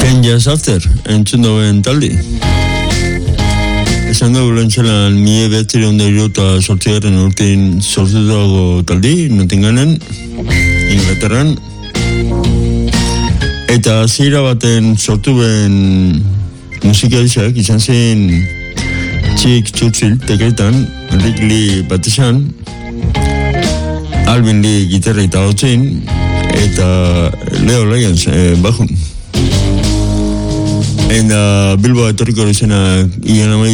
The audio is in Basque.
10 Years After, entzun dauen taldi. Esan dugu lentzelan 1978 urtein sortu dago taldi, Nottinghamen, Inglaterran. Eta zira baten sortu ben musikalizak izan zen Chick Churchill tekretan, Rick Lee batesan, Alvin Lee gitarra eta hotzein, eta Leo Lyons bajun. Eta Bilbo etorriko izena ian